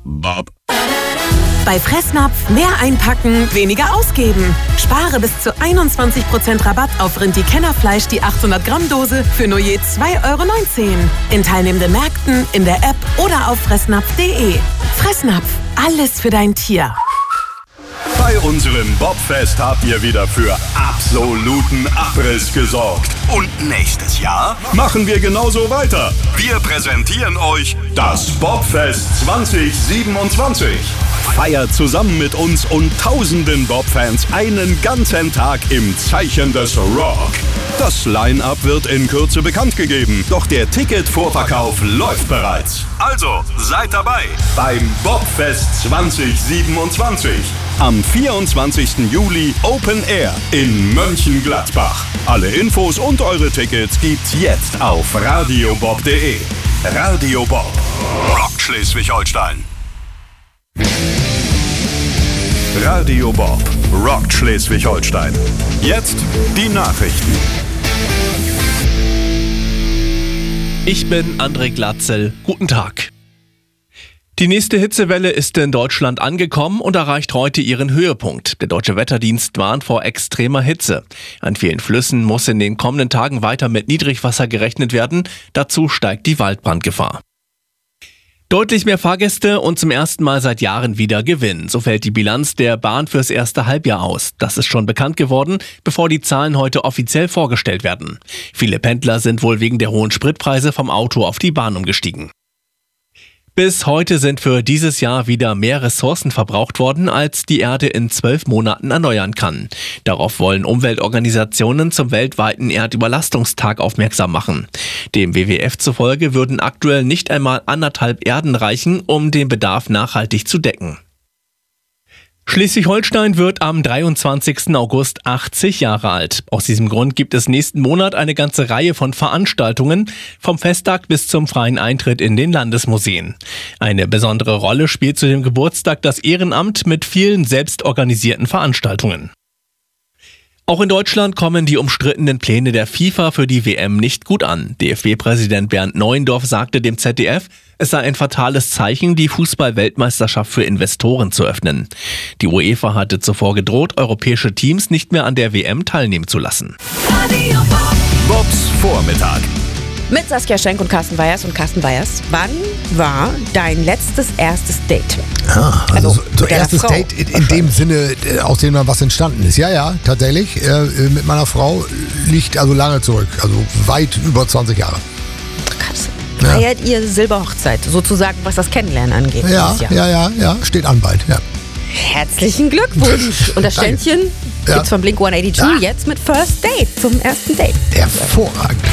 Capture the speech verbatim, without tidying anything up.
Bob. Bei Fressnapf mehr einpacken, weniger ausgeben. Spare bis zu einundzwanzig Prozent Rabatt auf Rindi-Kennerfleisch die achthundert Gramm Dose für nur je zwei Euro neunzehn. In teilnehmenden Märkten, in der App oder auf fressnapf punkt de. Fressnapf, alles für dein Tier. Bei unserem Bobfest habt ihr wieder für absoluten Abriss gesorgt. Und nächstes Jahr machen wir genauso weiter. Wir präsentieren euch das Bobfest zwanzig siebenundzwanzig. Feiert zusammen mit uns und tausenden Bob-Fans einen ganzen Tag im Zeichen des Rock. Das Line-Up wird in Kürze bekannt gegeben, doch der Ticketvorverkauf läuft bereits. Also seid dabei beim Bobfest zwanzig siebenundzwanzig. Am vierundzwanzigsten Juli Open Air in Mönchengladbach. Alle Infos und eure Tickets gibt's jetzt auf radiobob punkt de. Radio Bob, Rock Schleswig-Holstein. Radio Bob, Rock Schleswig-Holstein. Jetzt die Nachrichten. Ich bin André Glatzel. Guten Tag. Die nächste Hitzewelle ist in Deutschland angekommen und erreicht heute ihren Höhepunkt. Der Deutsche Wetterdienst warnt vor extremer Hitze. An vielen Flüssen muss in den kommenden Tagen weiter mit Niedrigwasser gerechnet werden. Dazu steigt die Waldbrandgefahr. Deutlich mehr Fahrgäste und zum ersten Mal seit Jahren wieder Gewinn. So fällt die Bilanz der Bahn fürs erste Halbjahr aus. Das ist schon bekannt geworden, bevor die Zahlen heute offiziell vorgestellt werden. Viele Pendler sind wohl wegen der hohen Spritpreise vom Auto auf die Bahn umgestiegen. Bis heute sind für dieses Jahr wieder mehr Ressourcen verbraucht worden, als die Erde in zwölf Monaten erneuern kann. Darauf wollen Umweltorganisationen zum weltweiten Erdüberlastungstag aufmerksam machen. Dem W W F zufolge würden aktuell nicht einmal anderthalb Erden reichen, um den Bedarf nachhaltig zu decken. Schleswig-Holstein wird am dreiundzwanzigsten August achtzig Jahre alt. Aus diesem Grund gibt es nächsten Monat eine ganze Reihe von Veranstaltungen, vom Festtag bis zum freien Eintritt in den Landesmuseen. Eine besondere Rolle spielt zu dem Geburtstag das Ehrenamt mit vielen selbstorganisierten Veranstaltungen. Auch in Deutschland kommen die umstrittenen Pläne der FIFA für die W M nicht gut an. D F B-Präsident Bernd Neuendorf sagte dem Z D F, es sei ein fatales Zeichen, die Fußball-Weltmeisterschaft für Investoren zu öffnen. Die UEFA hatte zuvor gedroht, europäische Teams nicht mehr an der W M teilnehmen zu lassen. Bobs Vormittag. Mit Saskia Schenk und Carsten Weyers. Und Carsten Weyers, wann war dein letztes erstes Date? Ah, also, Also, so mit deiner erstes Frau. Date in, in dem Sinne, äh, aus dem dann was entstanden ist. Ja, ja, tatsächlich. Äh, mit meiner Frau liegt also lange zurück. Also weit über zwanzig Jahre. Krass. Ja. Feiert ihr Silberhochzeit, sozusagen, was das Kennenlernen angeht? Ja, dieses Jahr? ja, ja, ja. Steht an bald. Ja. Herzlichen Glückwunsch. Und das Danke. Ständchen Ja. gibt's von Blink hundertachtzig Ja. jetzt mit First Date zum ersten Date. Hervorragend.